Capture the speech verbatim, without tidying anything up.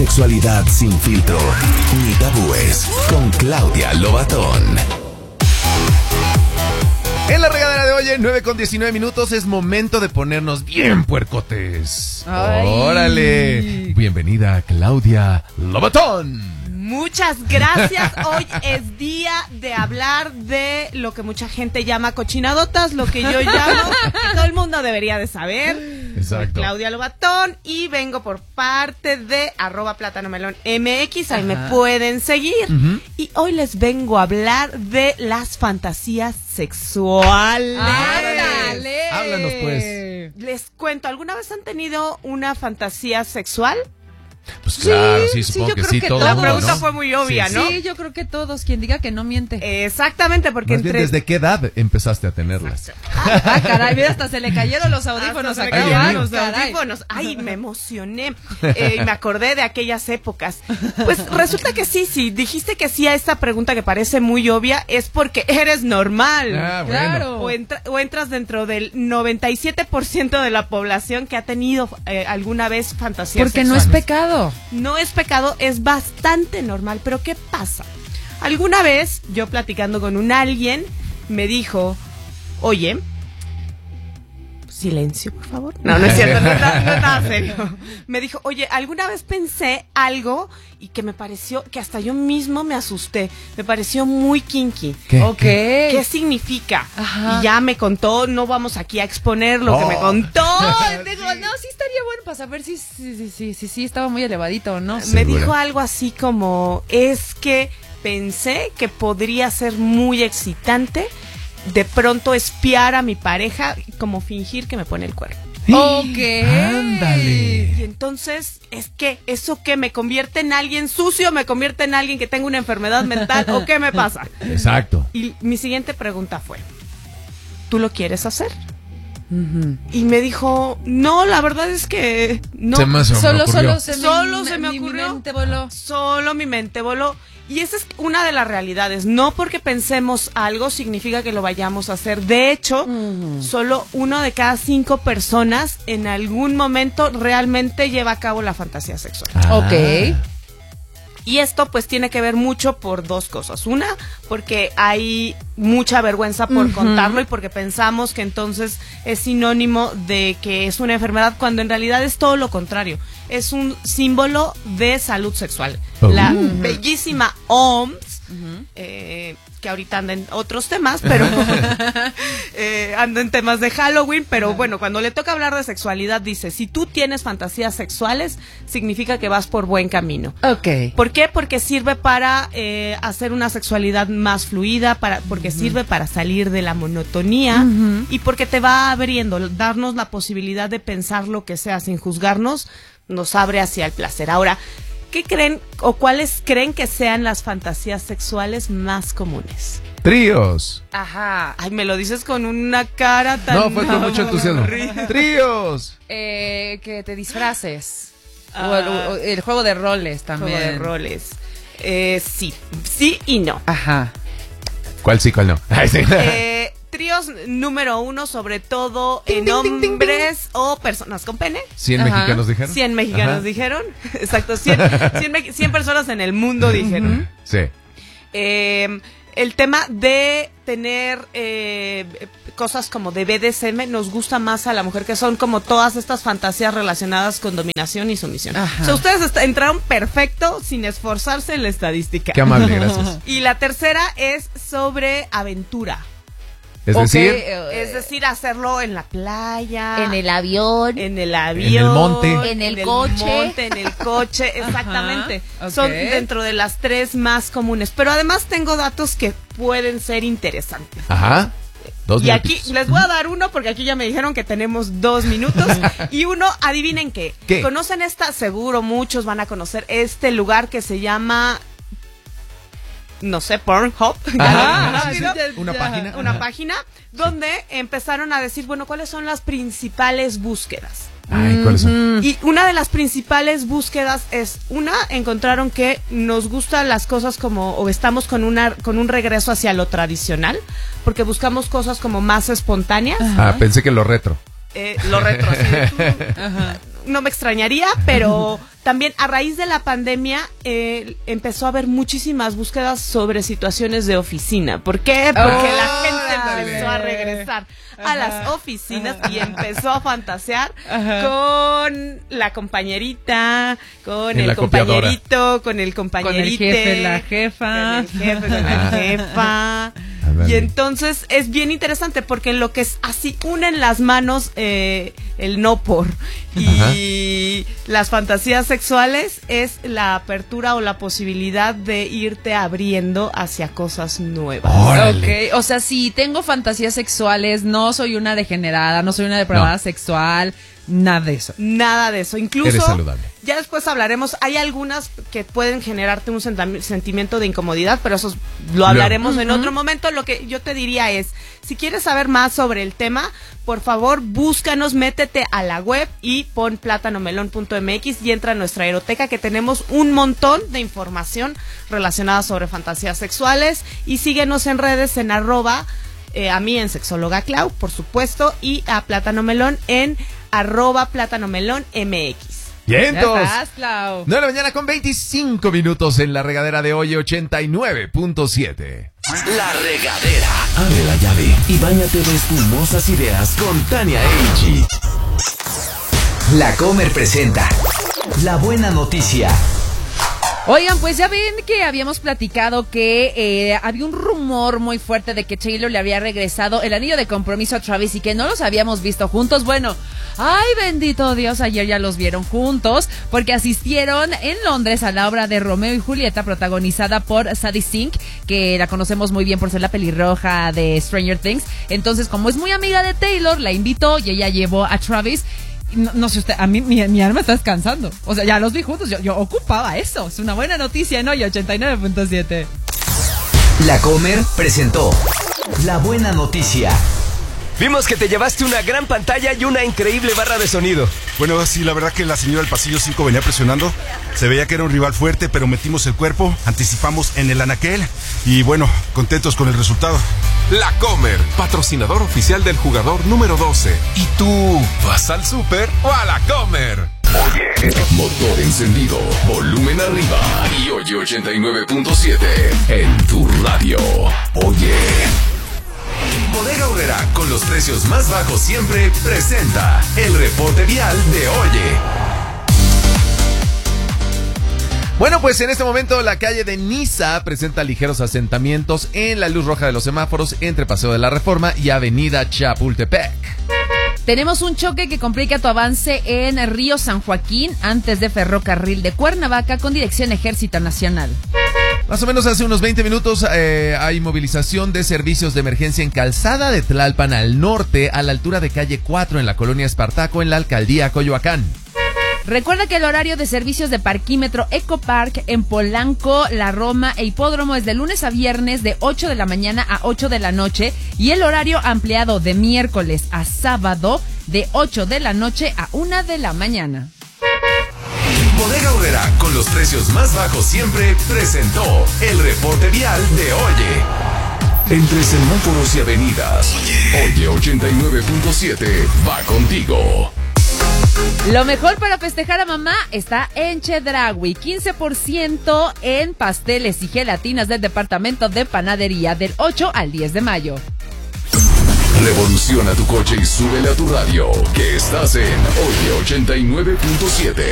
sexualidad sin filtro ni tabúes con Claudia Lobatón. En la regadera de hoy, en nueve con diecinueve minutos, es momento de ponernos bien puercotes. Ay. ¡Órale! Bienvenida, Claudia Lobatón. Muchas gracias. Hoy es día de hablar de lo que mucha gente llama cochinadotas, lo que yo llamo, que todo el mundo debería de saber. Exacto. Soy Claudia Lobatón y vengo por parte de arroba plátanomelón M X, ahí Ajá. me pueden seguir. Uh-huh. Y hoy les vengo a hablar de las fantasías sexuales. ¡Ándale! Háblanos pues. Les cuento, ¿alguna vez han tenido una fantasía sexual? Pues claro, sí, sí supongo sí, que yo sí, que todos, La pregunta ¿no? fue muy obvia, sí, ¿no? Sí, yo creo que todos, quien diga que no miente. Exactamente, porque Más bien, entre... ¿desde qué edad empezaste a tenerlas? Ah, ah, caray, mira, hasta se le cayeron los audífonos Hasta se acá. me cayeron Ay, los caray. audífonos. Ay, me emocioné. Eh, y me acordé de aquellas épocas. Pues resulta que sí, sí. Dijiste que sí a esta pregunta que parece muy obvia, es porque eres normal. Ah, bueno. Claro. O, entra, o entras dentro del noventa y siete por ciento de la población que ha tenido eh, alguna vez fantasías Porque sexuales. no es pecado. No es pecado, es bastante normal. Pero ¿qué pasa? Alguna vez, yo platicando con un alguien, me dijo, oye, silencio, por favor. No, no es cierto, no, no, no es nada serio. Me dijo, oye, alguna vez pensé algo y que me pareció, que hasta yo mismo me asusté. Me pareció muy kinky. ¿Qué? Ok. ¿Qué significa? Ajá. Y ya me contó, no vamos aquí a exponer lo Oh. que me contó. Digo, no, sí estaría bueno para saber si sí, sí, sí, sí, sí, estaba muy elevadito o no. Me Segura. dijo algo así como, es que pensé que podría ser muy excitante de pronto espiar a mi pareja, como fingir que me pone el cuerno. Ok. Ándale. Y entonces, es que eso que me convierte en alguien sucio, me convierte en alguien que tenga una enfermedad mental, ¿o qué me pasa? Exacto. Y mi siguiente pregunta fue, ¿tú lo quieres hacer? Uh-huh. Y me dijo, no, la verdad es que no. Se me, se me Solo, ocurrió. solo se me, Solo se me mi- ocurrió. Mi mente voló. Solo mi mente voló. Y esa es una de las realidades. No porque pensemos algo significa que lo vayamos a hacer. De hecho, Uh-huh. solo uno de cada cinco personas en algún momento realmente lleva a cabo la fantasía sexual. Ah. Ok. Y esto pues tiene que ver mucho por dos cosas. Una, porque hay mucha vergüenza por Uh-huh. contarlo y porque pensamos que entonces es sinónimo de que es una enfermedad, cuando en realidad es todo lo contrario. Es un símbolo de salud sexual. Oh. La Uh-huh. bellísima O M S, Uh-huh. eh, que ahorita anda en otros temas, pero eh, anda en temas de Halloween, pero Uh-huh. bueno, cuando le toca hablar de sexualidad dice, si tú tienes fantasías sexuales, significa que vas por buen camino. Ok. ¿Por qué? Porque sirve para eh, hacer una sexualidad más fluida, para, porque uh-huh. sirve para salir de la monotonía Uh-huh. y porque te va abriendo, darnos la posibilidad de pensar lo que sea sin juzgarnos, nos abre hacia el placer. Ahora, ¿qué creen o cuáles creen que sean las fantasías sexuales más comunes? Tríos. Ajá. Ay, me lo dices con una cara tan... No, fue con mucho entusiasmo. horrible. Tríos. Eh, que te disfraces. Ah. O el, o el juego de roles también. Juego de roles. Eh, sí, sí y no. Ajá. ¿Cuál sí, cuál no? Ay, sí. Eh, tríos número uno, sobre todo en hombres o personas con pene. ¿Cien Ajá. mexicanos dijeron? cien mexicanos Ajá. dijeron. Exacto, cien, cien, me- cien personas en el mundo dijeron. Sí. Eh, el tema de tener eh, cosas como de B D S M nos gusta más a la mujer, que son como todas estas fantasías relacionadas con dominación y sumisión. Ajá. O sea, ustedes est- entraron perfecto sin esforzarse en la estadística. Qué amable, gracias. Y la tercera es sobre aventura. Es Ok, decir, eh, Es decir, hacerlo en la playa, En el avión. en el avión, En el monte. En el coche. monte, en el coche, exactamente. Ajá, ok. Son dentro de las tres más comunes. Pero además tengo datos que pueden ser interesantes. ajá. Dos Y aquí minutitos. les voy a dar uno porque aquí ya me dijeron que tenemos dos minutos. Y uno, adivinen qué. ¿Qué? ¿Conocen esta? Seguro muchos van a conocer este lugar que se llama, no sé, Pornhub. Ajá, Rápido. sí, sí. Una página. Una Ajá. página donde empezaron a decir, bueno, ¿cuáles son las principales búsquedas? Ay, ¿cuáles son? Y una de las principales búsquedas es, una, encontraron que nos gustan las cosas como, o estamos con una con un regreso hacia lo tradicional, porque buscamos cosas como más espontáneas. Ah, pensé que lo retro. Eh, lo retro, así de, tú, no me extrañaría, pero también a raíz de la pandemia eh, empezó a haber muchísimas búsquedas sobre situaciones de oficina. ¿Por qué? Porque Oh, la gente ándale. empezó a regresar a las oficinas y empezó a fantasear Ajá. con la compañerita, con En el la copiadora. compañerito, con el compañerito, Con el jefe, la jefa. con el jefe, con la jefa. Ándale. Y entonces es bien interesante porque en lo que es así unen las manos eh, el no por y las fantasías sexuales es la apertura o la posibilidad de irte abriendo hacia cosas nuevas. Órale. Ok, o sea, si tengo fantasías sexuales, no soy una degenerada, no soy una depravada No. sexual, nada de eso. Nada de eso. Incluso, Eres saludable. ya después hablaremos, hay algunas que pueden generarte un sentami- sentimiento de incomodidad, pero eso lo hablaremos en otro momento. Lo que yo te diría es, si quieres saber más sobre el tema, por favor, búscanos, métete a la web y pon plátanomelón punto m x y entra a nuestra eroteca, que tenemos un montón de información relacionada sobre fantasías sexuales, y síguenos en redes en arroba, eh, a mí en Sexóloga Clau, por supuesto, y a Plátano Melón en arroba plátanomelón mx. Bien, Ya entonces. estás, Clau. nueve de la mañana con veinticinco minutos en la regadera de hoy, ochenta y nueve punto siete. La regadera. Abre la llave y báñate de espumosas ideas con Tania Eiji. La Comer presenta La Buena Noticia. Oigan, pues ya ven que habíamos platicado que eh, había un rumor muy fuerte de que Taylor le había regresado el anillo de compromiso a Travis y que no los habíamos visto juntos. Bueno, ay, bendito Dios, ayer ya los vieron juntos porque asistieron en Londres a la obra de Romeo y Julieta protagonizada por Sadie Sink, que la conocemos muy bien por ser la pelirroja de Stranger Things. Entonces, como es muy amiga de Taylor, la invitó y ella llevó a Travis. No, no sé usted, a mí mi, mi alma está descansando. O sea, ya los vi juntos, yo, yo ocupaba eso. Es una buena noticia en hoy, ochenta y nueve punto siete. La Comer presentó La Buena Noticia. Vimos que te llevaste una gran pantalla y una increíble barra de sonido. Bueno, sí, la verdad que la señora del pasillo cinco venía presionando. Se veía que era un rival fuerte, pero metimos el cuerpo, anticipamos en el anaquel y bueno, contentos con el resultado. La Comer, patrocinador oficial del jugador número doce. ¿Y tú vas al súper o a la Comer? Oye, motor encendido, volumen arriba y oye ochenta y nueve punto siete en tu radio. Oye. Bodega Aurrera, con los precios más bajos siempre, presenta el reporte vial de Oye. Bueno, pues en este momento la calle de Niza presenta ligeros asentamientos en la luz roja de los semáforos entre Paseo de la Reforma y Avenida Chapultepec. Tenemos un choque que complica tu avance en Río San Joaquín antes de Ferrocarril de Cuernavaca con dirección Ejército Nacional. Más o menos hace unos veinte minutos eh, hay movilización de servicios de emergencia en Calzada de Tlalpan al norte, a la altura de calle cuatro en la colonia Espartaco en la alcaldía Coyoacán. Recuerda que el horario de servicios de parquímetro Ecopark en Polanco, La Roma e Hipódromo es de lunes a viernes de ocho de la mañana a ocho de la noche y el horario ampliado de miércoles a sábado de ocho de la noche a una de la mañana. Bodega Aurrera, con los precios más bajos siempre, presentó el reporte vial de Oye. Entre semáforos y avenidas, Oye ochenta y nueve punto siete va contigo. Lo mejor para festejar a mamá está en Chedraui, quince por ciento en pasteles y gelatinas del departamento de panadería del ocho al diez de mayo. Revoluciona tu coche y súbele a tu radio, que estás en Oye ochenta y nueve punto siete.